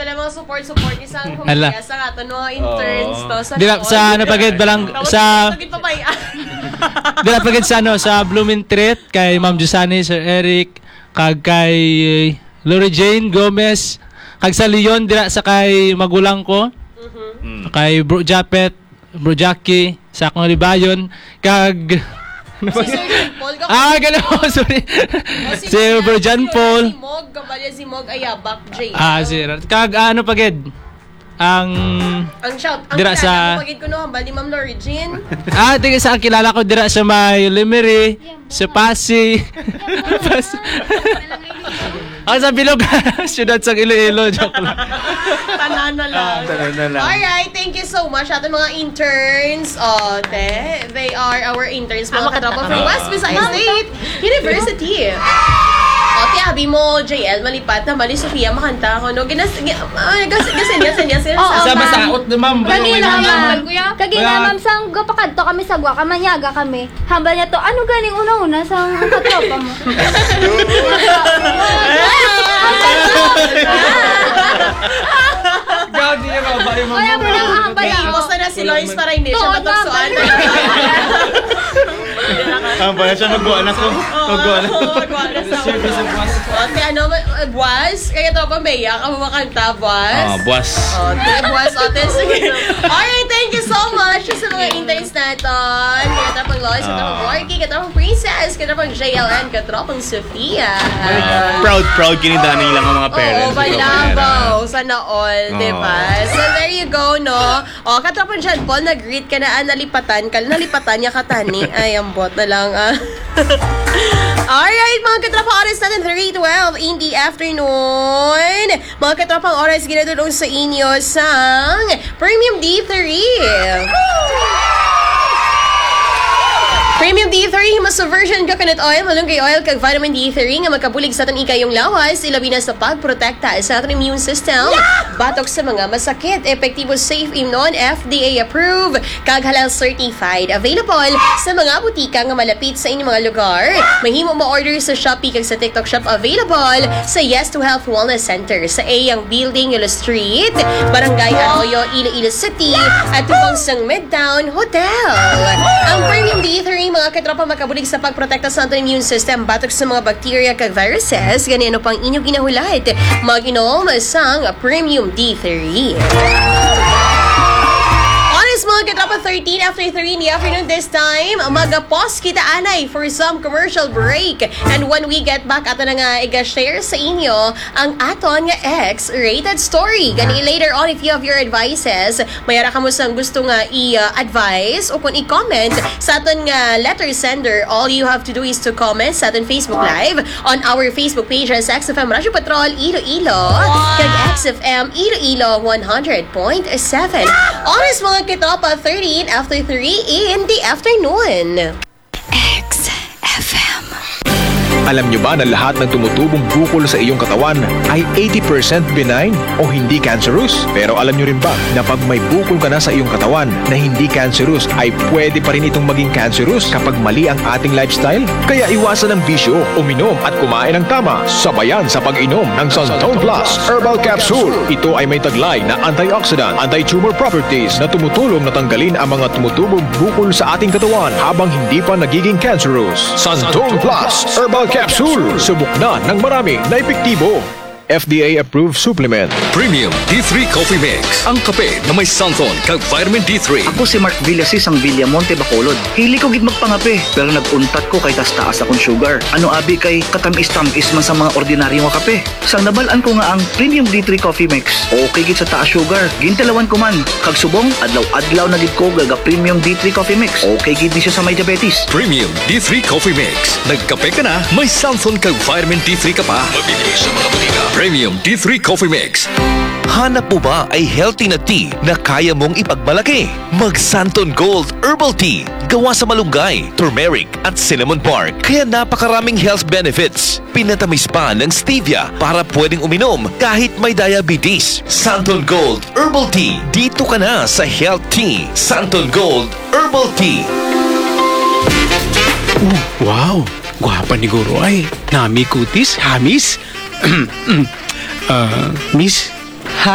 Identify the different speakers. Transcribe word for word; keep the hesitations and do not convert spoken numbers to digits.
Speaker 1: na mga support-support isang
Speaker 2: Ala.
Speaker 1: humaya sa ato no interns to sa
Speaker 2: Dila sa ano pagid balang sa Dila pagid sa ano sa Blooming Treat kay Ma'am Jusani, Sir Eric, kag kay Lori Jane Gomez, kag sa Leon dila sa kay magulang ko. Mm-hmm. Kay Bro Japet, Bro Jackie, sa akong libayon, kag
Speaker 1: si Sir John Paul ka
Speaker 2: ah, gano'n, sorry.
Speaker 1: si,
Speaker 2: si Bro John Paul.
Speaker 1: Si Mog, kabalya si Mog Ayabak, J.
Speaker 2: Ah, si Kag ano pagid? Ang
Speaker 1: ang shout, ang
Speaker 2: dira
Speaker 1: sa
Speaker 2: sa
Speaker 1: pagid ko no, bali Ma'am Lori Jean.
Speaker 2: Ah, tingin sa kilala ko dira sa may Limery, sa Pasig. Ang sa Bilog, siyudad sa Iloilo, joke lang.
Speaker 1: Tanan na lang.
Speaker 3: Tanan na lang.
Speaker 1: Alright, thank you so much ating mga interns. Oh, te, they are our interns mga katropa from West Visayas State University. O, ti abi mo, J L, malipat na, mali Sofia, makanta ako, no? Ginas, gasin, gasin, gasin, gasin.
Speaker 2: Sa masaot na ma'am.
Speaker 4: Kanina ma'am, kagina ma'am, sang gapakadto kami sa gwa, kamanyaga kami. Hambal niya to, ano galing una-una sa katropa mo?
Speaker 2: Gawdi niya ka ba yung
Speaker 4: Kaya mo lang hambal
Speaker 1: Kaya,
Speaker 4: ako.
Speaker 1: imusta na si Lois para hindi siya matagsuan.
Speaker 3: Ang pala siya magbuwan ako. Magbuwan ako.
Speaker 1: Okay, ano, buwas? Kaya to pa, Maya, ka makanta, buwas?
Speaker 3: Ah, buwas.
Speaker 1: Okay, buwas, ote. Sige. Alright, thank you so much sa mga interns natin. Kita pang Lois, kita pang Morky, kita pang Princess, kita pang J L N, kita pang Sofia.
Speaker 3: Ah, proud, proud kinidaan nilang mga parents.
Speaker 1: Oo, balabaw. Sana all, di ba? So, there you go, no? O, katapon dyan, Paul, nag-greet ka na, ah, nalipatan ka, nalipatan niya katani. Ay, ang bot na lang, ah. Alright, mga katrapang oras natin, three twelve in the afternoon. Mga katrapang oras, ginadulong sa inyo sang Premium D three. Premium D three, mas sa virgin coconut oil, malunggay oil, kag vitamin D three nga makabulig sa aton ikayong lawas, ilabi na sa pagprotekta sa aton immune system, batok sa mga masakit, epektibo, safe, immune, F D A approved, kag halal certified, available sa mga butika nga malapit sa inyong mga lugar. Mahimo mo order sa Shopee kag sa TikTok Shop, available sa Yes to Health Wellness Center sa Ayang Building, Yolo Street, Barangay Arroyo, Iloilo City, at tubang sang Midtown Hotel. Ang Premium D three, mga katropa, makabulig sa pagprotekta sa ating immune system batok sa mga bacteria kag viruses. Ganyan pang inyong ginahulat. Mag-inom sang Premium D three. Mga katropa, thirteen after three in the afternoon this time. Mag-pause kita anay for some commercial break. And when we get back, ato na nga i-share sa inyo ang aton nga X-rated story. Gani later on, if you have your advices, mayara ka mo sang gusto nga i-advise o kung i-comment sa aton nga letter sender, all you have to do is to comment sa aton Facebook Live on our Facebook page as X F M Radyo Patrol Iloilo, kag X F M Iloilo one hundred point seven. Oras mga katropa, thirteen after three in the afternoon.
Speaker 5: X F M.
Speaker 6: Alam nyo ba na lahat ng tumutubong bukol sa iyong katawan ay eighty percent benign o hindi cancerous? Pero alam nyo rin ba na pag may bukol ka na sa iyong katawan na hindi cancerous ay pwede pa rin itong maging cancerous kapag mali ang ating lifestyle? Kaya iwasan ang bisyo, uminom at kumain ng tama, sabayan sa pag-inom ng Santon Plus Herbal Capsule. Ito ay may taglay na antioxidant, anti-tumor properties na tumutulong na tanggalin ang mga tumutubong bukol sa ating katawan habang hindi pa nagiging cancerous. Santon Plus Herbal Capsule. Subok na ng marami na epektibo. F D A-approved supplement.
Speaker 7: Premium D three Coffee Mix. Ang kape na may Santon kag vitamin D three.
Speaker 8: Ako si Mark Villasis ang Villamonte Bacolod. Hili ko gid magpangape, pero nag-untat ko kay tas-taas akong sugar. Ano abi kay katamis-tamis man sa mga ordinaryo nga kape. Sang nabalaan ko nga ang Premium D three Coffee Mix. Okay gid sa taas sugar. Gintalawan ko man. Kag subong, adlaw-adlaw na gid ko gaga Premium D three Coffee Mix. Okay gid ni siya sa may diabetes.
Speaker 7: Premium D three Coffee Mix. Nagkape ka na, may Santon kag vitamin D three ka pa. Mabibili sa mga butika. Premium D three Coffee Mix.
Speaker 9: Hanap mo ba ay healthy na tea na kaya mong ipagmalaki? Mag Santon Gold Herbal Tea. Gawa sa malunggay, turmeric at cinnamon bark. Kaya napakaraming health benefits. Pinatamis pa ng stevia para pwedeng uminom kahit may diabetes. Santon Gold Herbal Tea. Dito ka na sa Health Tea. Santon Gold Herbal Tea.
Speaker 10: Uh, wow! Gwapa ni Guro ay. Nami kutis, hamis. Uh, miss,